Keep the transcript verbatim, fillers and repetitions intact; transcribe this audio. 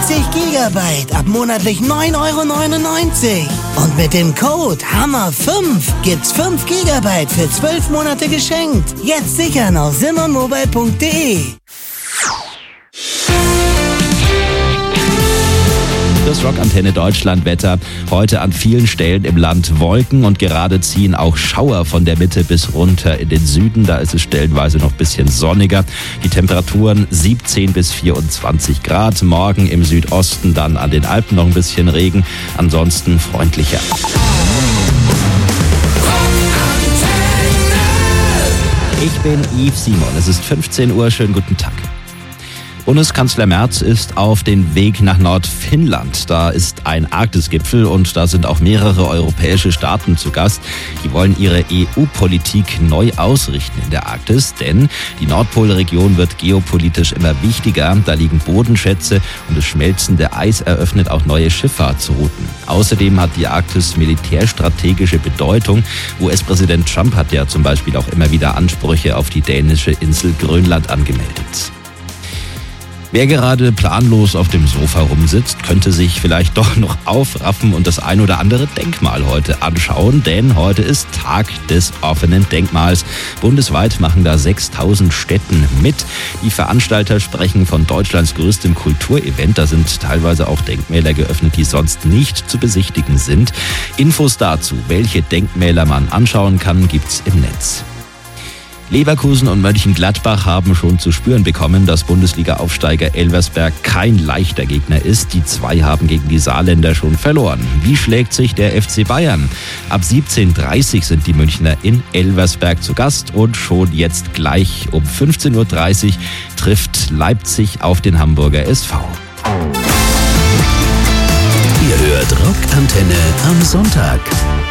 dreißig Gigabyte ab monatlich neun Euro neunundneunzig. Und mit dem Code Hammer fünf gibt's fünf Gigabyte für zwölf Monate geschenkt. Jetzt sichern auf simmermobile punkt de. Das Rockantenne Deutschland Wetter. Heute an vielen Stellen im Land Wolken und gerade ziehen auch Schauer von der Mitte bis runter in den Süden. Da ist es stellenweise noch ein bisschen sonniger. Die Temperaturen siebzehn bis vierundzwanzig Grad. Morgen im Südosten, dann an den Alpen noch ein bisschen Regen. Ansonsten freundlicher. Ich bin Yves Simon. Es ist fünfzehn Uhr. Schönen guten Tag. Bundeskanzler Merz ist auf den Weg nach Nordfinnland. Da ist ein Arktisgipfel und da sind auch mehrere europäische Staaten zu Gast. Die wollen ihre E U-Politik neu ausrichten in der Arktis, denn die Nordpolregion wird geopolitisch immer wichtiger. Da liegen Bodenschätze und das schmelzende Eis eröffnet auch neue Schifffahrtsrouten. Außerdem hat die Arktis militärstrategische Bedeutung. U S-Präsident Trump hat ja zum Beispiel auch immer wieder Ansprüche auf die dänische Insel Grönland angemeldet. Wer gerade planlos auf dem Sofa rumsitzt, könnte sich vielleicht doch noch aufraffen und das ein oder andere Denkmal heute anschauen, denn heute ist Tag des offenen Denkmals. Bundesweit machen da sechstausend Städten mit. Die Veranstalter sprechen von Deutschlands größtem Kulturevent. Da sind teilweise auch Denkmäler geöffnet, die sonst nicht zu besichtigen sind. Infos dazu, welche Denkmäler man anschauen kann, gibt's im Netz. Leverkusen und Mönchengladbach haben schon zu spüren bekommen, dass Bundesliga-Aufsteiger Elversberg kein leichter Gegner ist. Die zwei haben gegen die Saarländer schon verloren. Wie schlägt sich der F C Bayern? Ab siebzehn Uhr dreißig sind die Münchner in Elversberg zu Gast und schon jetzt gleich um fünfzehn Uhr dreißig trifft Leipzig auf den Hamburger S V. Ihr hört Rockantenne am Sonntag.